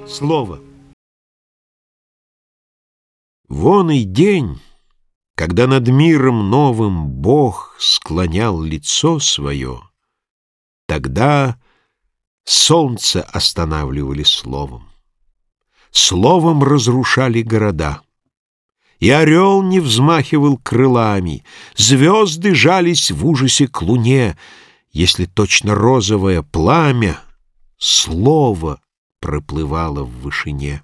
Слово. Вон и день, когда над миром новым Бог склонял лицо свое, тогда солнце останавливали словом. Словом разрушали города. И орел не взмахивал крылами, звезды жались в ужасе к луне, если точно розовое пламя слово проплывало в вышине.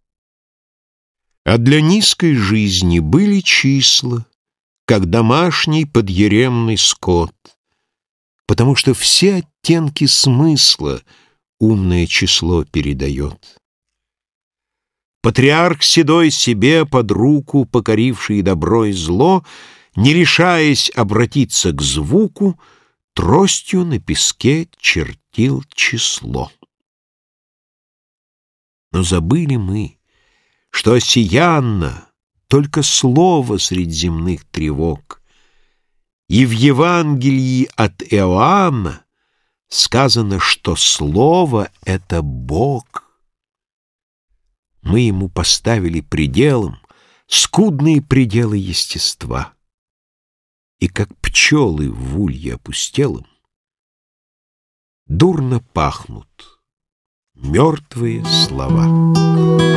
А для низкой жизни были числа, как домашний подъеремный скот, потому что все оттенки смысла умное число передает. Патриарх седой себе под руку, покоривший добро и зло, не решаясь обратиться к звуку, тростью на песке чертил число. Но забыли мы, что осиянно только слово средь земных тревог, и в Евангелии от Иоанна сказано, что слово — это Бог. Мы ему поставили пределом скудные пределы естества, и как пчелы в улье опустелом дурно пахнут мертвые слова.